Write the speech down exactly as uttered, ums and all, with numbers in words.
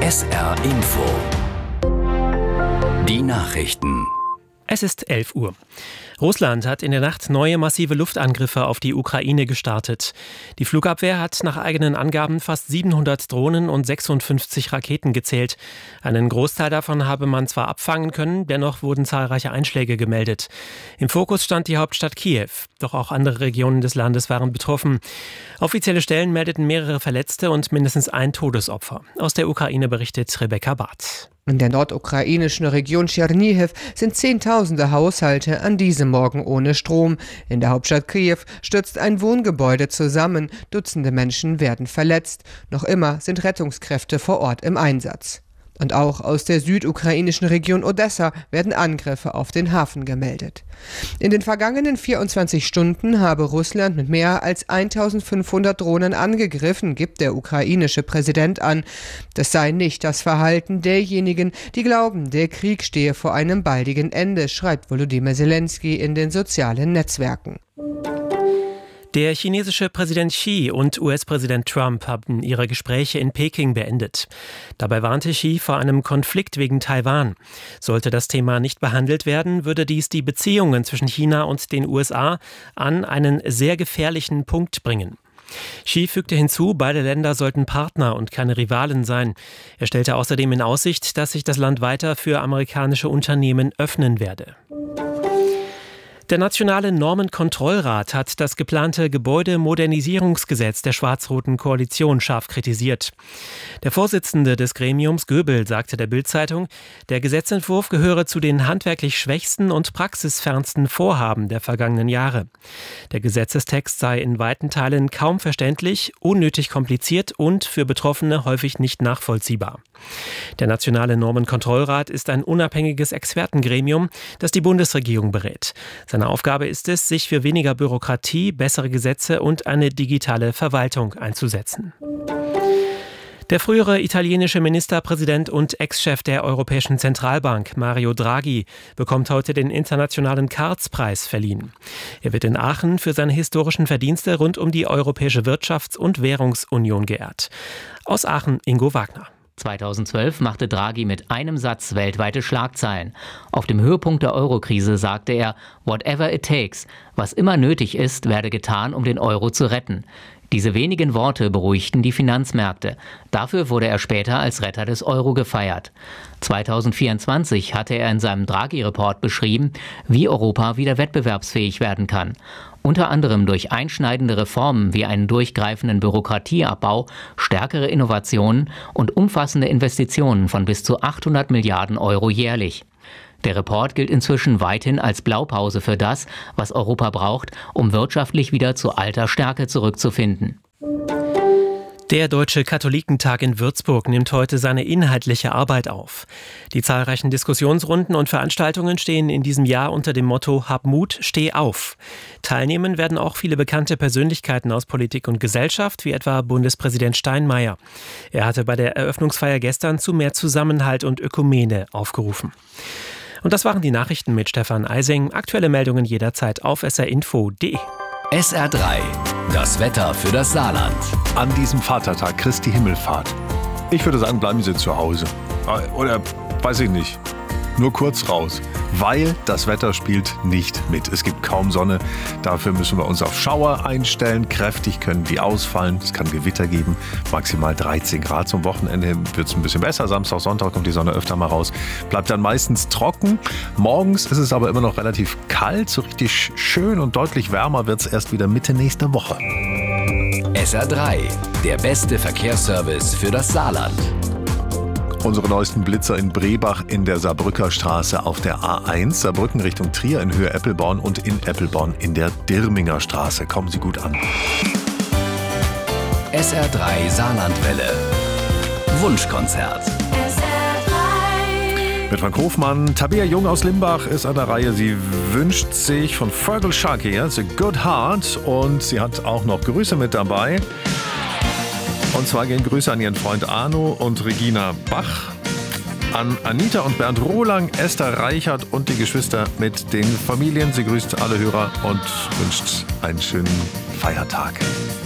S R Info. Die Nachrichten. Es ist elf Uhr. Russland hat in der Nacht neue massive Luftangriffe auf die Ukraine gestartet. Die Flugabwehr hat nach eigenen Angaben fast siebenhundert Drohnen und sechsundfünfzig Raketen gezählt. Einen Großteil davon habe man zwar abfangen können, dennoch wurden zahlreiche Einschläge gemeldet. Im Fokus stand die Hauptstadt Kiew, doch auch andere Regionen des Landes waren betroffen. Offizielle Stellen meldeten mehrere Verletzte und mindestens ein Todesopfer. Aus der Ukraine berichtet Rebecca Barth. In der nordukrainischen Region Tschernihiw sind Zehntausende Haushalte an diesem Morgen ohne Strom. In der Hauptstadt Kiew stürzt ein Wohngebäude zusammen. Dutzende Menschen werden verletzt. Noch immer sind Rettungskräfte vor Ort im Einsatz. Und auch aus der südukrainischen Region Odessa werden Angriffe auf den Hafen gemeldet. In den vergangenen vierundzwanzig Stunden habe Russland mit mehr als eintausendfünfhundert Drohnen angegriffen, gibt der ukrainische Präsident an. Das sei nicht das Verhalten derjenigen, die glauben, der Krieg stehe vor einem baldigen Ende, schreibt Volodymyr Zelensky in den sozialen Netzwerken. Der chinesische Präsident Xi und U S-Präsident Trump haben ihre Gespräche in Peking beendet. Dabei warnte Xi vor einem Konflikt wegen Taiwan. Sollte das Thema nicht behandelt werden, würde dies die Beziehungen zwischen China und den U S A an einen sehr gefährlichen Punkt bringen. Xi fügte hinzu, beide Länder sollten Partner und keine Rivalen sein. Er stellte außerdem in Aussicht, dass sich das Land weiter für amerikanische Unternehmen öffnen werde. Der Nationale Normenkontrollrat hat das geplante Gebäudemodernisierungsgesetz der schwarz-roten Koalition scharf kritisiert. Der Vorsitzende des Gremiums, Göbel, sagte der Bild-Zeitung, der Gesetzentwurf gehöre zu den handwerklich schwächsten und praxisfernsten Vorhaben der vergangenen Jahre. Der Gesetzestext sei in weiten Teilen kaum verständlich, unnötig kompliziert und für Betroffene häufig nicht nachvollziehbar. Der Nationale Normenkontrollrat ist ein unabhängiges Expertengremium, das die Bundesregierung berät. Seine Aufgabe ist es, sich für weniger Bürokratie, bessere Gesetze und eine digitale Verwaltung einzusetzen. Der frühere italienische Ministerpräsident und Ex-Chef der Europäischen Zentralbank, Mario Draghi, bekommt heute den internationalen Karls-Preis verliehen. Er wird in Aachen für seine historischen Verdienste rund um die Europäische Wirtschafts- und Währungsunion geehrt. Aus Aachen Ingo Wagner. zweitausendzwölf machte Draghi mit einem Satz weltweite Schlagzeilen. Auf dem Höhepunkt der Eurokrise sagte er, "Whatever it takes", was immer nötig ist, werde getan, um den Euro zu retten. Diese wenigen Worte beruhigten die Finanzmärkte. Dafür wurde er später als Retter des Euro gefeiert. zweitausendvierundzwanzig hatte er in seinem Draghi-Report beschrieben, wie Europa wieder wettbewerbsfähig werden kann. Unter anderem durch einschneidende Reformen wie einen durchgreifenden Bürokratieabbau, stärkere Innovationen und umfassende Investitionen von bis zu achthundert Milliarden Euro jährlich. Der Report gilt inzwischen weithin als Blaupause für das, was Europa braucht, um wirtschaftlich wieder zu alter Stärke zurückzufinden. Der Deutsche Katholikentag in Würzburg nimmt heute seine inhaltliche Arbeit auf. Die zahlreichen Diskussionsrunden und Veranstaltungen stehen in diesem Jahr unter dem Motto "Hab Mut, steh auf". Teilnehmen werden auch viele bekannte Persönlichkeiten aus Politik und Gesellschaft, wie etwa Bundespräsident Steinmeier. Er hatte bei der Eröffnungsfeier gestern zu mehr Zusammenhalt und Ökumene aufgerufen. Und das waren die Nachrichten mit Stefan Eising. Aktuelle Meldungen jederzeit auf s r info punkt d e. S R drei, das Wetter für das Saarland. An diesem Vatertag, Christi Himmelfahrt. Ich würde sagen, bleiben Sie zu Hause. Oder, weiß ich nicht, nur kurz raus. Weil das Wetter spielt nicht mit. Es gibt kaum Sonne. Dafür müssen wir uns auf Schauer einstellen. Kräftig können die ausfallen. Es kann Gewitter geben. Maximal dreizehn Grad. Zum Wochenende hin wird es ein bisschen besser. Samstag, Sonntag kommt die Sonne öfter mal raus. Bleibt dann meistens trocken. Morgens ist es aber immer noch relativ kalt. So richtig schön und deutlich wärmer wird es erst wieder Mitte nächster Woche. S R drei, der beste Verkehrsservice für das Saarland. Unsere neuesten Blitzer in Brebach in der Saarbrücker Straße auf der A eins, Saarbrücken Richtung Trier in Höhe Eppelborn und in Eppelborn in der Dirminger Straße. Kommen Sie gut an. S R drei Saarlandwelle. Wunschkonzert. Mit Frank Hofmann. Tabea Jung aus Limbach ist an der Reihe. Sie wünscht sich von Fergal Sharkey The Good Heart und sie hat auch noch Grüße mit dabei. Und zwar gehen Grüße an ihren Freund Arno und Regina Bach, an Anita und Bernd Rohlang, Esther Reichert und die Geschwister mit den Familien. Sie grüßt alle Hörer und wünscht einen schönen Feiertag.